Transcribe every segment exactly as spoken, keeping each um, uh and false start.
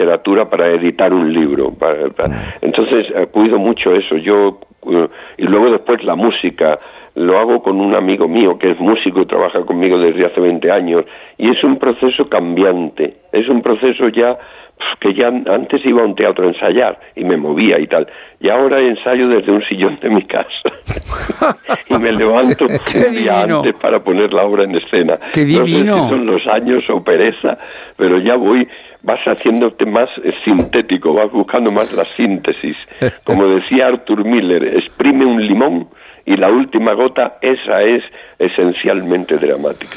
literatura para editar un libro. Para, para, entonces eh, cuido mucho eso. Yo uh, y luego después la música. Lo hago con un amigo mío que es músico y trabaja conmigo desde hace veinte años, y es un proceso cambiante, es un proceso ya que ya antes iba a un teatro a ensayar y me movía y tal, y ahora ensayo desde un sillón de mi casa y me levanto un día antes para poner la obra en escena. ¡Qué divino! No sé si son los años o pereza, pero ya voy, vas haciéndote más sintético, vas buscando más la síntesis. Como decía Arthur Miller, exprime un limón y la última gota, esa es esencialmente dramática.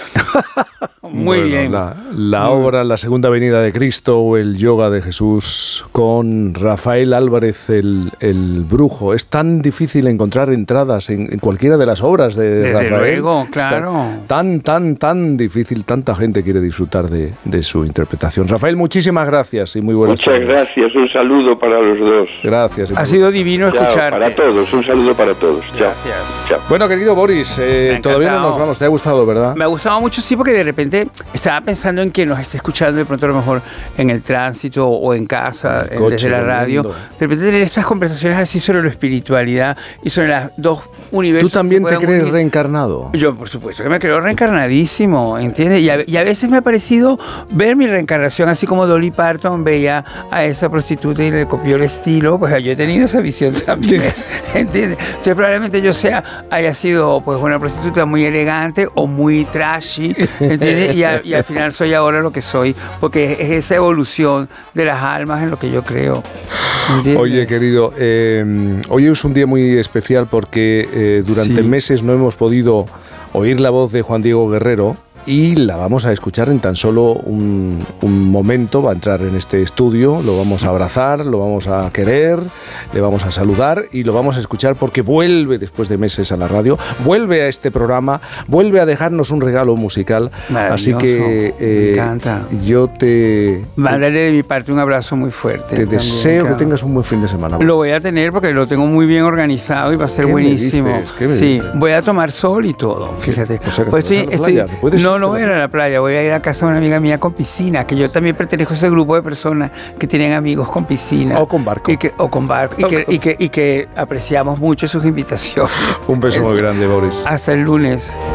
Muy bueno, bien. La, la obra La Segunda Venida de Cristo o El Yoga de Jesús con Rafael Álvarez el, el Brujo. Es tan difícil encontrar entradas en, en cualquiera de las obras de Desde Rafael. luego, claro. Está tan, tan, tan difícil. Tanta gente quiere disfrutar de, de su interpretación. Rafael, muchísimas gracias y muy buenas Muchas tardes. gracias. Un saludo para los dos. Gracias. Ha sido divino Chao, escucharte. para todos. Un saludo para todos. Chao. Chao. Bueno, querido Boris, eh, todavía no nos vamos. ¿Te ha gustado, verdad? Me ha gustado mucho, sí, porque de repente estaba pensando en quien nos esté escuchando de pronto a lo mejor en el tránsito o en casa, en, coche, desde la radio. volviendo. De repente tener estas conversaciones así sobre la espiritualidad y sobre las dos universos. ¿Tú también que te se pueden crees unir. reencarnado? Yo, por supuesto, que me creo reencarnadísimo, ¿entiendes? Y a, y a veces me ha parecido ver mi reencarnación, así como Dolly Parton veía a esa prostituta y le copió el estilo, pues yo he tenido esa visión también, ¿entiendes? Entonces probablemente yo sea, haya sido pues una prostituta muy elegante o muy trashy, ¿entiendes? Y, a, y al final soy ahora lo que soy, porque es esa evolución de las almas en lo que yo creo, ¿entiendes? Oye, querido, eh, hoy es un día muy especial porque eh, durante Sí. meses no hemos podido oír la voz de Juan Diego Guerrero y la vamos a escuchar en tan solo un, un momento. Va a entrar en este estudio, lo vamos a abrazar, lo vamos a querer, le vamos a saludar y lo vamos a escuchar porque vuelve después de meses a la radio, vuelve a este programa, vuelve a dejarnos un regalo musical. Así que eh, me encanta. Yo te, Mándale de mi parte un abrazo muy fuerte. te también, deseo claro. que tengas un buen fin de semana. Lo voy a tener porque lo tengo muy bien organizado y va a ser ¿Qué me buenísimo. dices? ¿Qué me Sí, dices? voy a tomar sol y todo, fíjate. O sea, que Pues te vas estoy- a la playa, estoy- ¿te puedes no, ir no a voy a la ir a la playa, voy a ir a casa de una amiga mía con piscina, que yo también pertenezco a ese grupo de personas que tienen amigos con piscina. O con barco. Y que, o con barco. Y, O que, con- y, que, y que apreciamos mucho sus invitaciones. Un beso muy grande, Boris. Hasta el lunes.